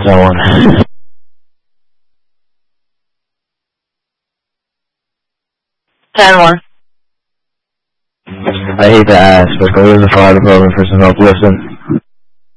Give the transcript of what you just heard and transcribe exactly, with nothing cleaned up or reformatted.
ten one. ten one. I hate to ask, but go to the fire department for some help. Listen.